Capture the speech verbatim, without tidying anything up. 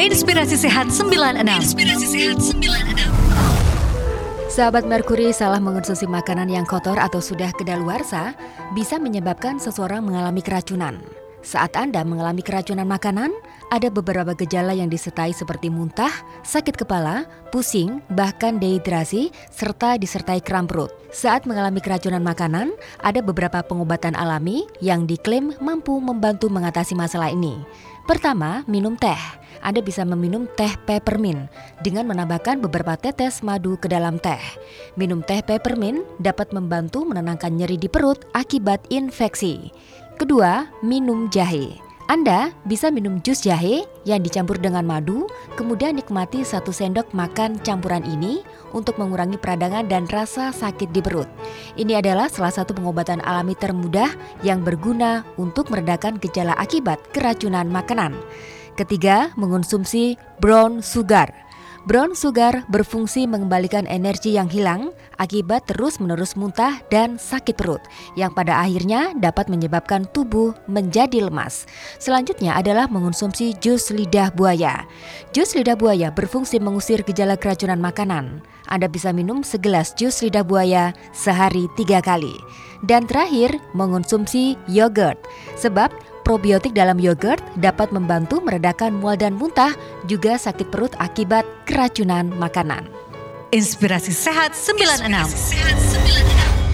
Inspirasi Sehat sembilan enam. Inspirasi Sehat sembilan enam. Sahabat Merkuri, salah mengonsumsi makanan yang kotor atau sudah kedaluarsa bisa menyebabkan seseorang mengalami keracunan. Saat Anda mengalami keracunan makanan, ada beberapa gejala yang disertai seperti muntah, sakit kepala, pusing, bahkan dehidrasi, serta disertai kram perut. Saat mengalami keracunan makanan, ada beberapa pengobatan alami yang diklaim mampu membantu mengatasi masalah ini. Pertama, minum teh. Anda bisa meminum teh peppermint dengan menambahkan beberapa tetes madu ke dalam teh. Minum teh peppermint dapat membantu menenangkan nyeri di perut akibat infeksi. Kedua, minum jahe. Anda bisa minum jus jahe yang dicampur dengan madu, kemudian nikmati satu sendok makan campuran ini untuk mengurangi peradangan dan rasa sakit di perut. Ini adalah salah satu pengobatan alami termudah yang berguna untuk meredakan gejala akibat keracunan makanan. Ketiga, mengonsumsi brown sugar. Brown sugar berfungsi mengembalikan energi yang hilang akibat terus-menerus muntah dan sakit perut, yang pada akhirnya dapat menyebabkan tubuh menjadi lemas. Selanjutnya adalah mengonsumsi jus lidah buaya. Jus lidah buaya berfungsi mengusir gejala keracunan makanan. Anda bisa minum segelas jus lidah buaya sehari tiga kali. Dan terakhir, mengonsumsi yogurt. Sebab probiotik dalam yogurt dapat membantu meredakan mual dan muntah, juga sakit perut akibat keracunan makanan. Inspirasi Sehat sembilan enam. Inspirasi Sehat sembilan enam.